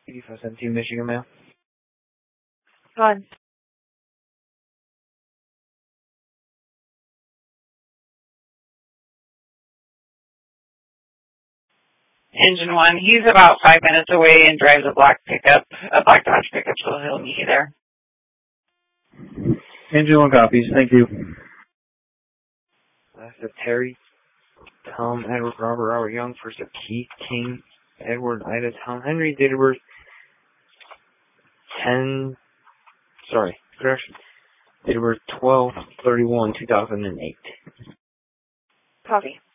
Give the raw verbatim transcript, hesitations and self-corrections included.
eighty-five seventeen Michigan Mail. Go ahead. Engine one, he's about five minutes away and drives a black pickup, a black Dodge pickup, so he'll meet you there. Engine one copies, thank you. That's a Terry, Tom, Edward, Robert, Robert Young, first of Keith, King, Edward, Ida, Tom, Henry, date of birth, ten, sorry, correction, date of birth twelve thirty-one two thousand eight. Copy.